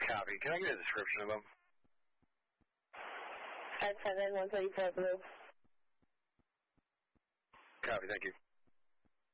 Copy. Can I get a description of them? 57 134 blue. Copy, thank you.